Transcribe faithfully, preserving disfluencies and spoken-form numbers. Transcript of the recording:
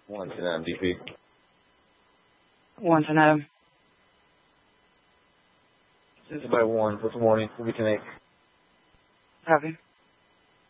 One ten Adam, D P. One ten Adam. This is by one. What's the warning? We'll be ten eight. Copy.